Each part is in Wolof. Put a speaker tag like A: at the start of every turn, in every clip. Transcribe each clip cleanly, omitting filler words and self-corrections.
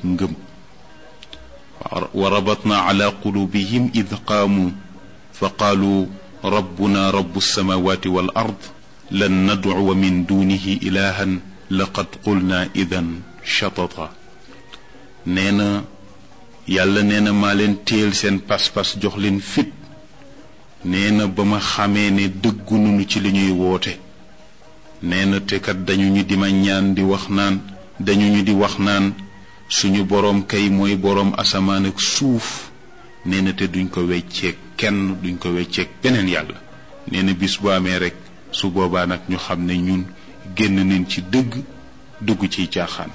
A: ngëm wa rabatna ala qulubihim id qaamu fa qaalu rabbuna rabbu samawati wal ard lan nad'uwa min dunihi ilahan laqad qulna idan shatata. nee na yàlla nee na maa leen téel seen pas-pas jox leen fit nee na ba ma xamee ne dëggu nunu ci li ñuy woote nee na te kat dañu ñu di ma ñaan di wax naan dañu ñu di wax naan suñu boroom kay mooy boroom asamaan ak suuf nee na te duñ ko wecceeg kenn duñ ko wecceeg beneen yàlla. nee na bis bu amee rek su boobaa nag ñu xam ne ñun génn nañ ci dugg ciy caaxaan.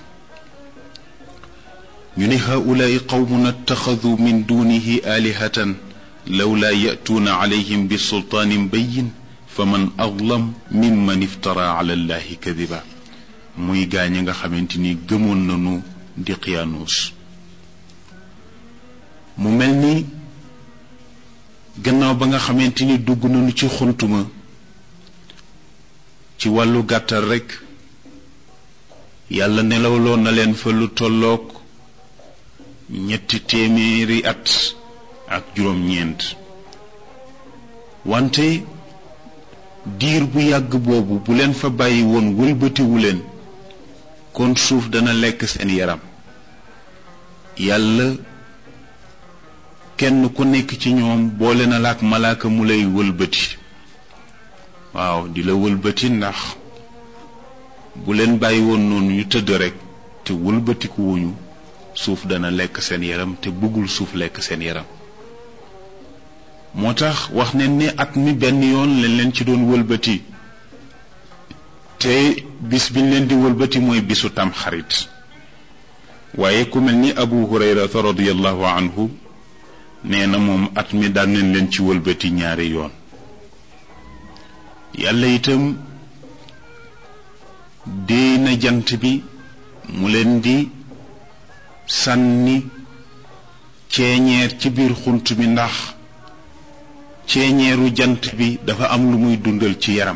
A: ñu ne haulaai qawmun attaxadu min dunihi alihatan lawla yatuuna alayhim bi sultaanin bayin fa man adlam mimman iftara ala allahi kadiba. muy gaañ nga xamante ni gëmoon nañu di Qiyaanus. mu mel ni gannaaw ba nga xamante ni dugg nañu ci xuntuma ci wàllu gàttal rekk yàlla nelawloon na leen fa lu tolloog 300 at ak juróom-ñeent. wante diir bu yàgg boobu bu leen fa bàyyi woon wëlbatiwu leen kon suuf dana lekk seen yaram. yàlla kenn ku nekk ci ñoom boole na la ak malaaka mu lay wëlbati. waaw di la wëlbati ndax bu leen bàyyi woon noonu ñu tëdd rekk te wëlbatiku wuñu suuf dana lekk seen yaram te bëggul suuf lekk seen yaram. moo tax wax ne ni at mi benn yoon lañ leen ci doon wëlbati te bis biñ leen di wëlbati mooy bisu Tamxarit. waaye ku mel ni Abu Hurayrata radiyallahu anhu nee na moom at mi daan nañ leen ci wëlbati 2 yoon. yàlla itam déey na jant bi mu leen di sànni ceeñeer ci biir xunt bi ndax ceeñeeru jant bi dafa am lu muy dundal ci yaram.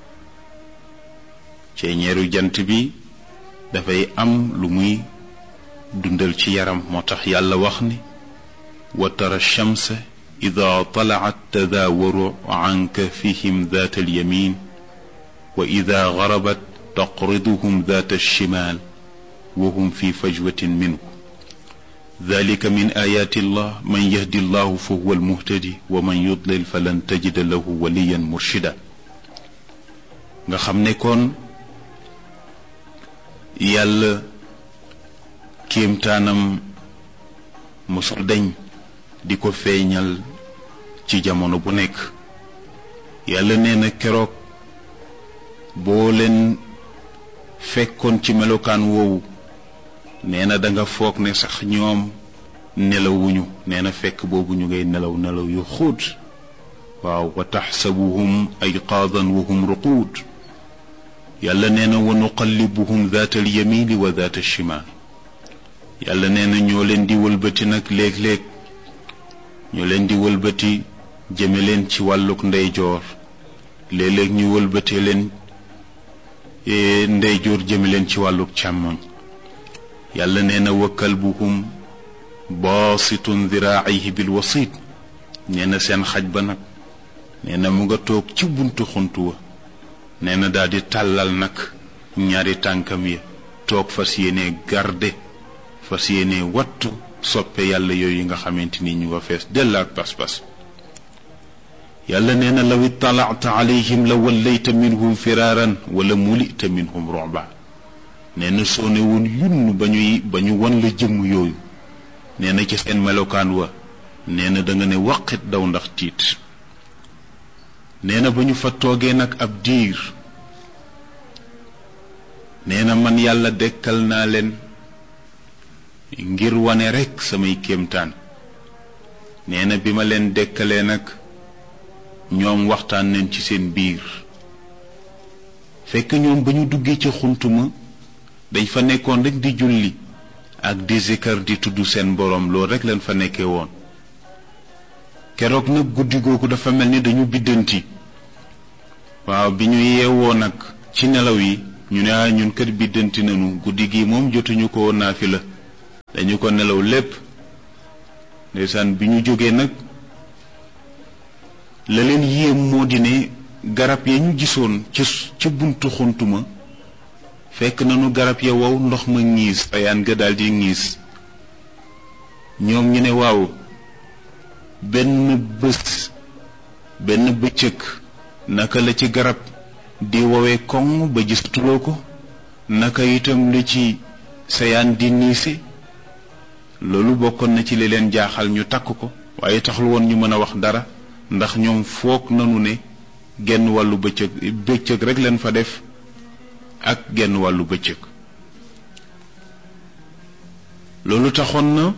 A: ceeñeeru jant bi dafay am lu muy dundal ci yaram. moo tax yàlla wax ni wa tara shamsa ida talaat tadaawaru an kafihim daat alyamin wa ida garabat taqriduhum daat alchimal wa hum fi fajwatin minhu dalika min ayaati llah man yahdi llahu fa huwa almuhtadi wa man yudlil falan tajida lahu waliyan murshida. nga xam ne kon yàlla kéemtaanam mosul dañ di ko feeñal ci jamono bu nekk. yàlla nee na keroog boo leen fekkoon ci melokaan woowu nee na danga foog ne sax ñoom nelawuñu. nee na fekk boobu ñu ngay nelaw yu xóot. waaw wa taxsabuhum ayqaadan wa hum ruquud. yàlla nee na wa nuqallibuhum daata alyamini wa daata alchimal. yàlla nee na ñoo leen di wëlbati nag léeg-léeg ñoo leen di wëlbati jëme leen ci wàlluk ndeyjoor léeg-léeg ñu wëlbatee leen ndeyjoor jëme leen ci wàlluk càmmoñ. yàlla nee na wa kalbuhum baasitun diraa'ihi bil wasiit. nee na seen xaj ba nag nee na mu nga toog ci buntu xunt wa nee na daal di tàllal nag 2 tànkam ya toog fas yéene garde fas yéene wattu soppe yàlla yooyu nga xamante ni ñu nga fees dell ak pas-pas. yàlla nee na law ittalaata alayhim la wallayta minhum firaaran wala mulita minhum ru'ba. nee na soo ne woon yunn ba ñu wan la jëmm yooyu nee na ci seen melokaan wa nee na da nga ne waqit daw ndax tiit. nee na ba ñu fa toogee nag ab diir nee na man yàlla dekkal naa leen ngir wane rekk samay kéemtaan. nee na bi ma leen dekkalee nag ñoom waxtaan nañ ci seen biir fekk ñoom ba ñu duggee ca xuntuma dañ fa nekkoon rek di julli ak di zikar di tudd seen boroom loolu rek leen fa nekkee woon. keroog nag guddi googu dafa mel ni dañu biddanti. waaw bi ñu yeewoo nag ci nelaw yi ñu ne ñun kër biddanti nañu guddi gi moom jotuñu ko naafila dañu ko nelaw lépp ndeysaan bi ñu jógee nag la leen yéem moo di ne garab ya ñu gisoon ca buntu xuntuma fekk nañu garab ya wow ndox ma ñiis sayaan ga daldi ñiis ñoom ñu ne waaw benn bëccëg naka la ci garab di wowe koŋ ba gisatuloo ko naka itam la ci sayaan di niise loolu bokkoon na ci li leen jaaxal ñu takk ko waaye taxul woon ñu mën a wax dara ndax ñoom foog nanu ne genn wàllu bëccëg rek leen fa def ak genn wàllu bëccëg loolu taxoon na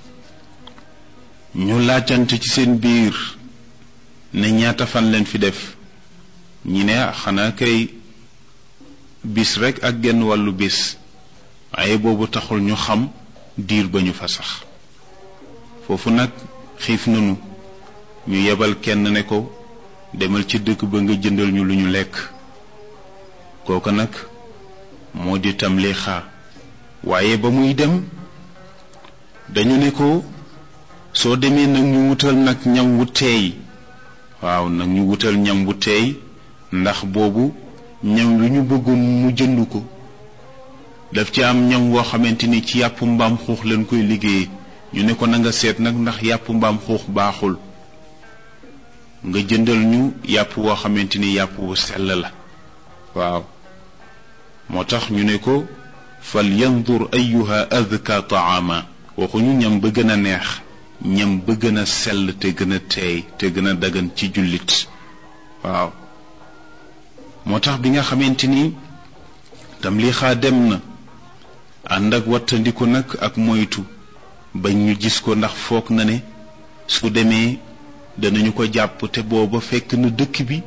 A: ñu laajante ci seen biir ne ñaata fan leen fi def ñi ne xanaa kay bis rek ak genn wàllu bis waaye boobu taxul ñu xam diir ba ñu fa sax foofu nag xiif nanu ñu yebal kenn ne ko demal ci dëkk ba nga jëndal ñu lu ñu lekk kooku nag moo di Tamlixa waaye ba muy dem dañu ne ko soo demee nag ñu wutal nag ñam wu teey waaw nag ñu wutal ñam wu teey ndax boobu ñam lu ñu bëggoon mu jënd ko daf ci am ñam woo xamante ni ci yàpp mbaam xuux leen koy liggéeye ñu ne ko na nga seet nag ndax yàpp mbaam xuux baaxul nga jëndal ñu yàpp woo xamante ni yàpp wu sell la waaw moo tax ñu ne ko fal yandur ayyuha azka taama waxuñu ñam ba gën a neex ñam ba gën a sell te gën a teey te gën a dagan ci jullit waaw moo tax bi nga xamante ni Tamlixa dem na ànd ak wattandiku nag ak moytu ba ñu gis ko ndax foog na ne su demee danañu ko jàpp te booba fekk na dëkk bi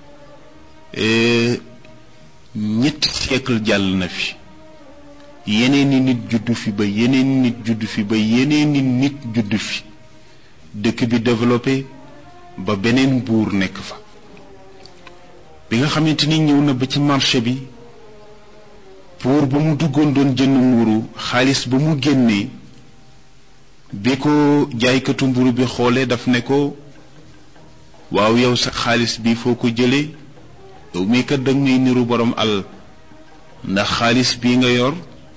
A: ñetti siècle jàll na fi yeneeni nit juddu fi ba yeneen nit juddu fi ba yeneeni nit juddu fi dëkk bi développé ba beneen buur nekk fa bi nga xamante ni ñëw na ba ci marché bi pour ba mu duggoon doon jënd mburu xaalis ba mu génnee bi ko jaaykatu mburu bi xoolee daf ne ko waaw yow sa xaalis bi foo ko jëlee yow mii kat danga may niru borom alal ndax xaalis bii nga yor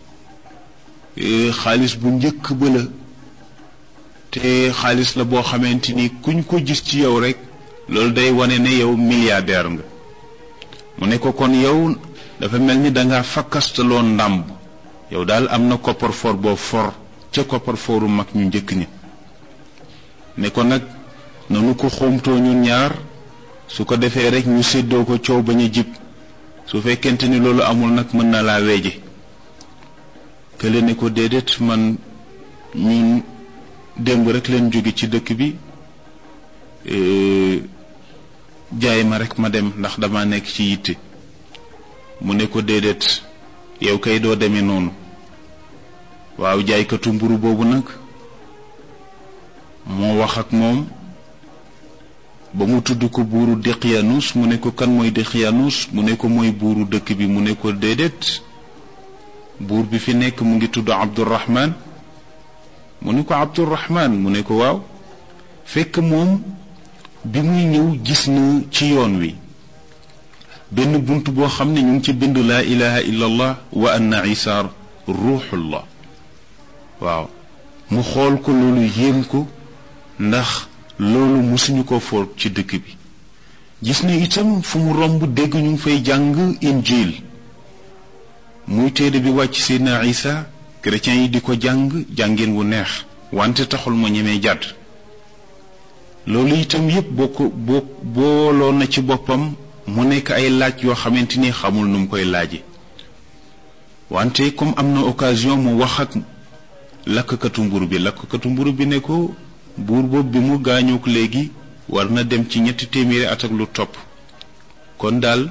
A: xaalis bu njëkk ba la te xaalis la boo xamante ni kuñ ko gis ci yow rek loolu day wane ne yow milliardaire nga mu ne ko kon yow dafa mel ni danga fakkastaloo ndàmb yow daal am na coffre-fort boo for ca coffre-fortu mag ñu njëkk ñi ne ko nag nanu ko xóomtoo ñun ñaar su ko defee rek ñu séddoo ko coow bañ a jib su fekkente ni loolu amul nag mën na laa weeje kële ne ko déedéet man ñun démb rek leen jóge ci dëkk bi jaay ma rek ma dem ndax dama nekk ci yitte mu ne ko déedéet yow kay doo demee noonu waaw jaaykatu mburu boobu nag moo wax ak moom ba mu tudd ko buuru Daqyaanus mu ne ko kan mooy Daqyaanus mu ne ko mooy buuru dëkk bi mu ne ko déedéet buur bi fi nekk mu ngi tudd Abdurrahman mu ne ko Abdurrahman mu ne ko waaw fekk moom bi muy ñëw gis na ci yoon wi benn bunt boo xam ne ñu ngi ci bind laa ilaha illa allah wa anna isa ruuxullah waaw mu xool ko loolu yéem ko ndax loolu musuñu ko foor ci dëkk bi gis na itam fu mu romb dégg ñu ngi fay jàng injil muy téere bi wàcc Seydina Isa chrétiens yi di ko jàng jàngeen wu neex wante taxul ma ñemee jàdd loolu itam yépp booloo na ci boppam mu nekk ay laaj yoo xamante ni xamul nu mu koy laaje wante comme am na occasion mu wax ak lakkatu mburu bi ne ko buur boobu bi mu gaañook léegi war na dem ci 300 at ak lu topp kon daal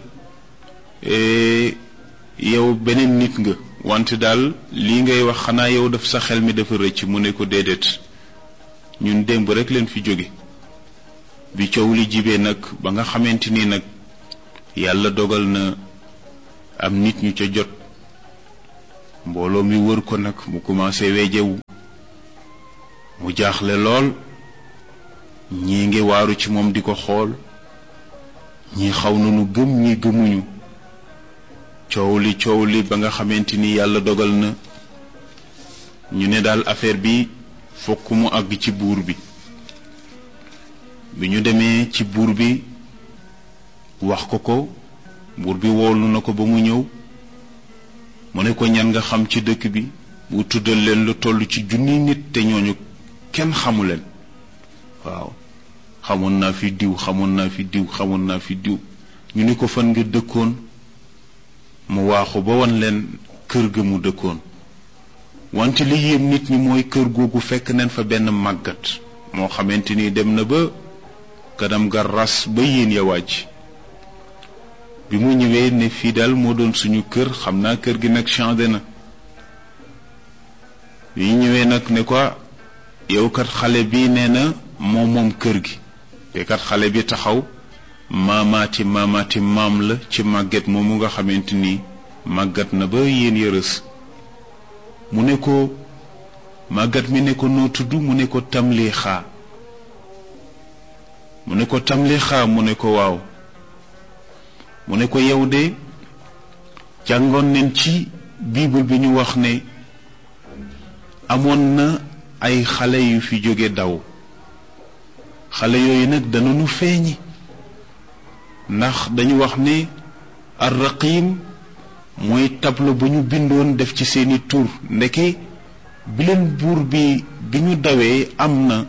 A: yow beneen nit nga wante daal lii ngay wax xanaa yow daf sa xel mi dafa rëcc mu ne ko déedéet ñun démb rek leen fi jóge bi coow li jibee nag ba nga xamante ni nag yàlla dogal na am nit ñu ca jot mbooloo mi wër ko nag mu commencé weejewu mu jaaxle lool ñii ngi waaru ci moom di ko xool ñi xaw nañu gëm ñi gëmuñu coow li ba nga xamante ni yàlla dogal na ñu ne daal affaire bi fokk mu àgg ci buur bi bi ñu demee ci buur bi wax ko buur bi woolu na ko ba mu ñëw mu ne ko ñan nga xam ci dëkk bi bu tuddal leen lu toll ci junni nit te ñooñu kenn xamu leen waaw xamoon naa fi diw ñu ni ko fan nga dëkkoon mu waaxu ba wan leen kër ga mu dëkkoon wante li yéem nit ñi mooy kër googu fekk nañ fa benn màggat moo xamante ni dem na ba kanam ga ras ba yéen ya wàcc bi mu ñëwee ne fii daal moo doon suñu kër xam naa kër gi nag changé na bi ñu ñëwee nag ne ko yow kat xale bi nee na moom kër gi te kat xale bi taxaw maamaati maam la ci màgget moomu nga xamante ni màggat na ba yéen yërës mu ne ko màggat mi ne ko noo tudd mu ne ko Tamlixa mu ne ko waaw mu ne ko yow de jàngoon nañ ci bible bi ñu wax ne amoon na ay xale yu fi jóge daw xale yooyu nag danañu feeñi ndax dañu wax ne ar-raqim mooy tableau bu ñu bindoon def ci seeni tur ndeke bi leen buur bi ñu dawee am na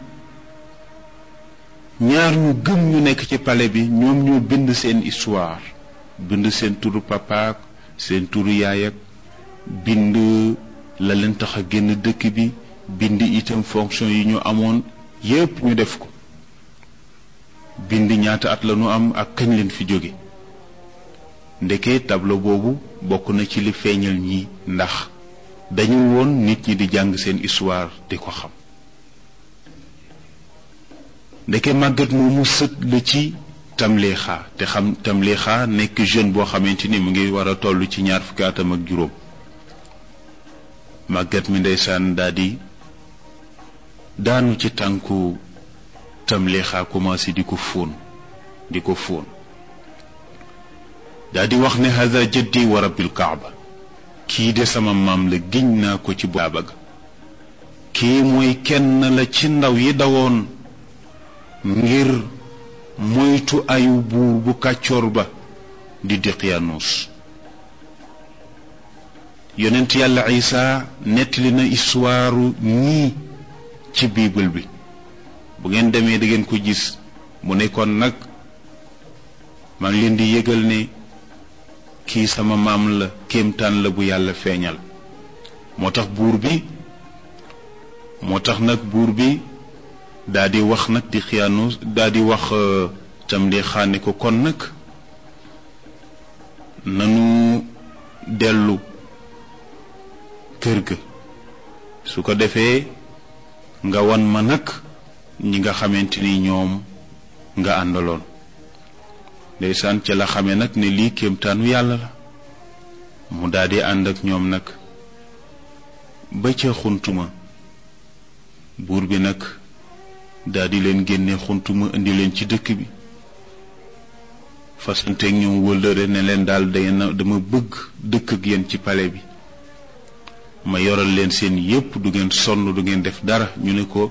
A: ñaar ñu gëm ñu nekk ci palais bi ñoom ñoo bind seen histoire bind seen turu papa seen turu yaay ak bind la leen tax a génn dëkk bi bind itam fonction yi ñu amoon yépp ñu def ko bind ñaata at la ñu am ak kañ leen fi jóge ndeke tableau boobu bokk na ci li feeñal ñi ndax dañu woon nit ñi di jàng seen histoire di ko xam ndeke màggat moomu sët la ci Tamlixa te xam Tamlixa nekk jeune boo xamante ni mu ngi war a toll ci 20 fukki atam ak juróom màggat mi ndeysaan daanu ci tànku Tamlixa commencé di ko fóon daa di wax ne hada jaddi wa rabbil kaaba kii de sama maam la giñ naa ko ci baaba ga kii mooy kenn la ci ndaw yi dawoon ngir moytu ayu buur bu kàccoor ba di Diqyaanus yonent yàlla Isa nettali na histoire ñii ci bible bi bu ngeen demee da ngeen ko gis mu ne kon nag maa ngi leen di yëgal ne kii sama maam la kéemtaan la bu yàlla feeñal moo tax nag buur bi daa di wax nag Diqyaanus daa di wax Tamlixa ne ko kon nag nanu dellu kër ga su ko defee nga wan ma nag ñi nga xamante ni ñoom nga àndaloon ndeysaan ca la xamee nag ne lii kéemtaanu yàlla la mu daldi ànd ak ñoom nag ba ca xuntuma buur bi nag daldi leen génne xuntuma indi leen ci dëkk bi fasanteeg ñoom wëllëre ne leen daal dama bëgg dëkk ak yéen ci palais bi ma yoral leen seen yépp du ngeen sonn du ngeen def dara ñu ne ko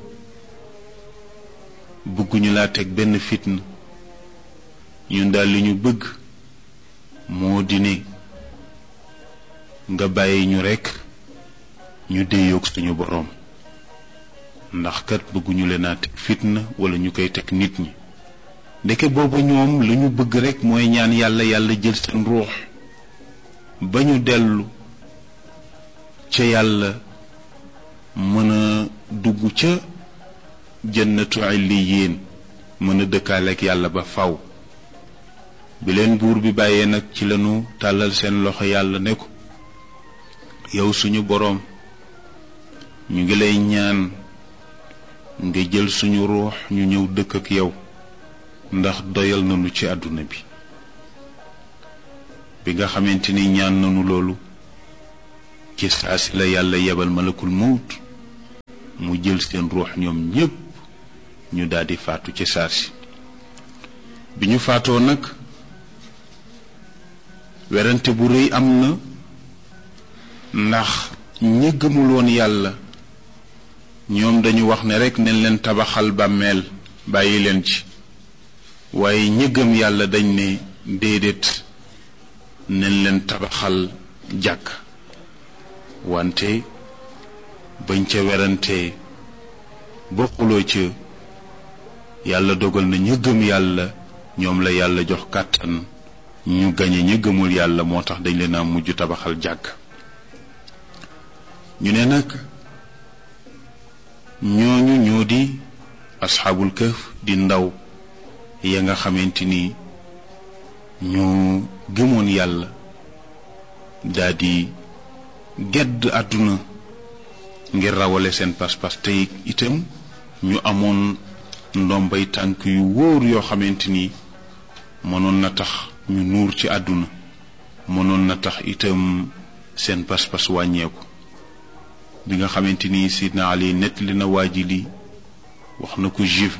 A: bëgguñu laa teg benn fitna ñun daal li ñu bëgg moo di ne nga bàyyi ñu rekk ñu déyoog suñu boroom ndax kat bëgguñu leen a teg fitna walla ñu koy teg nit ñi ndeke boobu ñoom lu ñu bëgg rekk mooy ñaan yàlla jël seen ruux ba ñu dellu ca yàlla mën a dugg ca jannatu illiyin mën a dëkkaale ak yàlla ba faw bi leen buur bi bàyyee nag ci lañu tàllal seen loxo yàlla ne ko yow suñu boroom ñu ngi lay ñaan nga jël suñu ruux ñu ñëw dëkk ak yow ndax doyal nañu ci àdduna bi nga xamante ni ñaan nañu loolu ci saasi la yàlla yebal malakul mawt mu jël seen ruux ñoom ñépp ñu daldi faatu ci saasi bi ñu faatoo nag werante bu rëy am na ndax ñi gëmul woon yàlla ñoom dañu wax ne rekk nañ leen tabaxal bàmmeel bàyyi leen ci waaye ñi gëm yàlla dañ ne déedéet nañ leen tabaxal jàkk wante bañ ca werante ba xuloo ca yàlla dogal na ñi gëm yàlla ñoom la yàlla jox kàttan ñu gañe ñi gëmul yàlla moo tax dañ leen a mujj tabaxal jàkk ñu ne nag ñooñu ñoo di asxaabul kahf di ndaw ya nga xamante ni ñu gëmoon yàlla daldi gedd àdduna ngir rawale seen pas-pas tey itam ñu amoon ndombay tànk yu wóor yoo xamante ni mënoon na tax ñu nuur ci àdduna mënoon na tax itam seen pas-pas wàññeeku bi nga xamante ni Sidna Ali nettali na waaji li wax na ko juif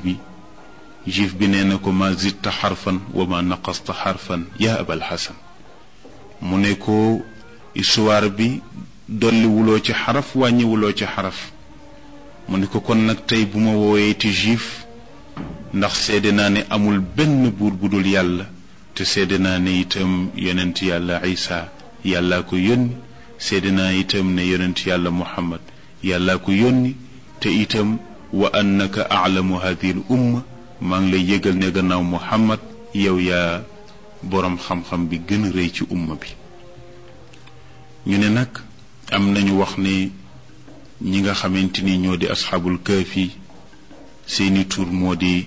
A: bi nee na ko ma zidta xarfan wa ma naqasta xarfan yaa abal xasan mu ne ko histoire bi dolliwuloo ci xaraf wàññiwuloo ci xaraf mu ne ko kon nag tey bu ma woowee ti juif ndax seede naa ne amul benn buur bu dul yàlla te seede naa ne itam yonent yàlla Isa yàllaa ko yónni seede naa itam ne yonent yàlla Muhammad yàllaa ko yónni te itam wa annaka a'lamu hadhihi al umma maa ngi lay yëgal ne gannaaw Muhammad yow yaa boroom xam-xam bi gën a rëy ci umma bi ñu ne nag am nañu wax ne ñi nga xamante ni ñoo di asxaabul kahfi seeni tur moo di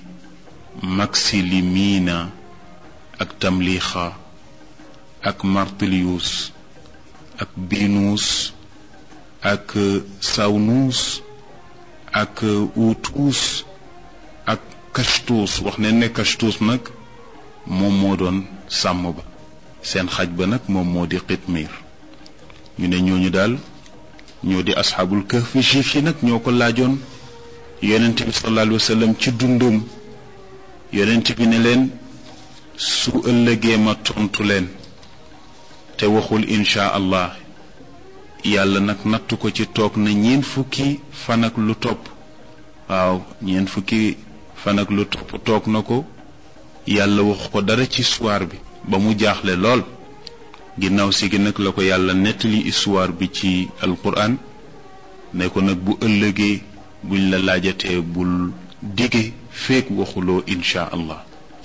A: Maxilimiina ak Tamlixa ak Martilius ak Binuus ak Sawnuus ak Utuus ak Kashtuus wax ne Kashtuus nag moom moo doon sàmm ba seen xaj ba nag moom moo di Qitmiir ñu ne ñooñu daal ñoo di asxaabul kahfi juif yi nag ñoo ko laajoon yonent bi sallallahu alayhi wa sallam ci dundum yonent bi ne leen su ëllëgee ma tontu leen te waxul insha allah yàlla nag nattu ko ci toog na ñeent fukki fan ak lu topp waaw ñeent fukki fan ak lu topp toog na ko yàlla wax ko dara ci histoire bi ba mu jaaxle lool ginnaaw si gi nag la ko yàlla nettali histoire bi ci alquran ne ko nag bu ëllëgee buñ la laajatee bul dige feek waxuloo insha allah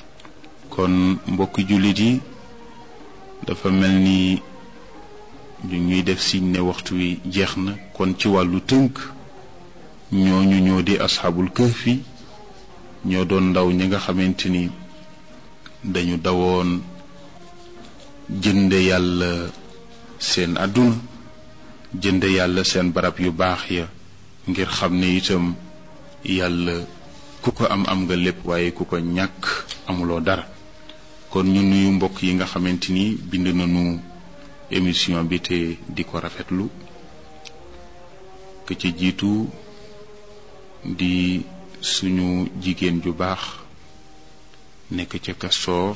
A: kon mbokki jullit yi dafa mel ni ñu ñuy def signe ne waxtu wi jeex na kon ci wàllu tënk ñooñu ñoo di asxaabul kahfi ñoo doon ndaw ñi nga xamante ni dañu dawoon jënde yàlla seen àdduna jënde yàlla seen barab yu baax ya ngir xam ne itam yàlla ku ko am nga lépp waaye ku ko ñàkk amuloo dara kon ñu nuyu mbokk yi nga xamante ni bind nañu émission bi te di ko rafetlu ke ci jiitu di suñu jigéen ju baax nekk ca Castor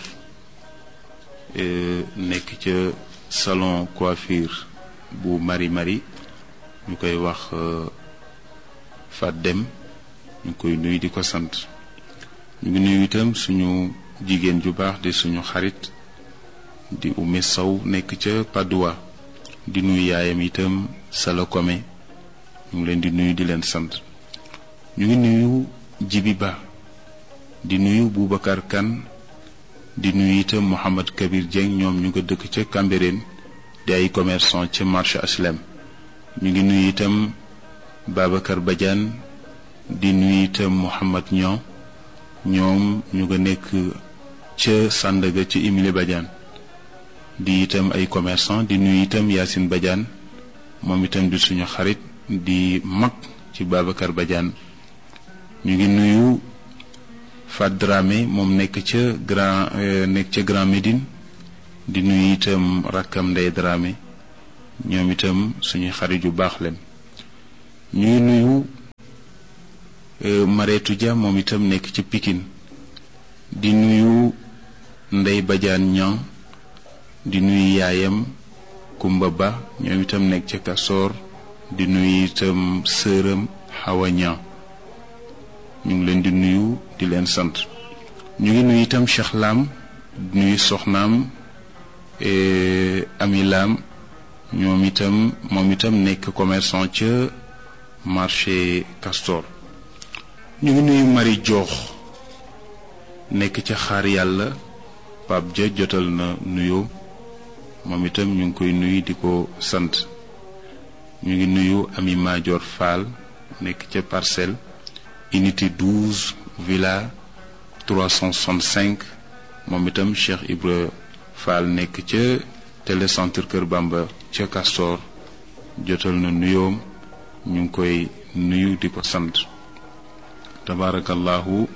A: nekk ca salon coiffure bu Mari ñu koy wax Fat Dem ñu koy nuyu di ko sant ñu ngi nuyu itam suñu jigéen ju baax di suñu xarit di Oumy Sow nekk ca Padoua di nuyu yaayam itam Sala Kome ñu ngi leen di nuyu di leen sant ñu ngi nuyu Jibi Ba di nuyu Boubacar Kane di nuyu itam Mouhamad Kabir Dieng ñoom ñu nga dëkk ca Cambérène di ay commerçant ca marché Aslem ñu ngi nuyu itam Babacar Badiane di nuyu itam Mouhamad Niang ñoom ñu nga nekk ca Sandaga ci Émilie Badiane di itam ay commerçant di nuyu itam Yacine Badiane moom itam di suñu xarit di mag ci Babacar Badiane ñu ngi nuyu Fat Dramé moom nekk ca Grand Médine di nuyu itam rakkam Ndey Dramé ñoom itam suñu xarit yu baax leen. ñuy nuyu Mareetu Dia moom itam nekk ci Pikine, di nuyu Ndey Badiane Niang, di nuyu yaayam Kumba Ba ñoom itam nekk ca Kasoor, di nuyu itam sëram Hawa Niang. ñu ngi leen di nuyu di leen sant. ñu ngi nuyu itam Cheikh Lam, di nuyu soxnaam Ami Lam moom itam nekk commerçant ca marché Castor. ñu ngi nuyu Marie Diokh nekk ca Xaar Yàlla, Pape Dia jotal na nuyoo, moom itam ñu ngi koy nuyu di ko sant. ñu ngi nuyu Ami Madior Fall nekk ca Parcelles unité 12 villa 365, moom itam Cheikh Ibra Fall nekk ca télécentre Kër Bamba ca Castor jotal na nuyoom, ñu ngi koy nuyu di ko sant. tabarakallahu.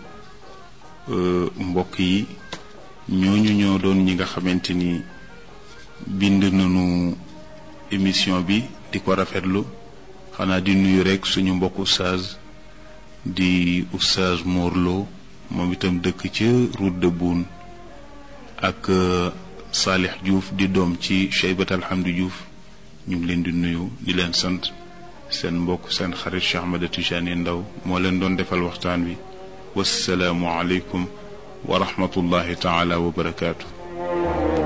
A: mbokk yi ñooñu ñoo doon ñi nga xamante ni bind nañu émission bi di ko rafetlu. xanaa di nuyu rekk suñu mbokk oustaz di oustaz Morlo, moom itam dëkk ca route de Boune, ak Salih Diouf di doom ci Cheybat Alhamdu Diouf. ñu ngi leen di nuyu di leen sant. seen mbokk seen xarit Cheikh Ahmed Tijani Ndaw moo leen doon defal waxtaan wi. wassalaamu aleykum wa rahmatullahi taala wa barakaatu.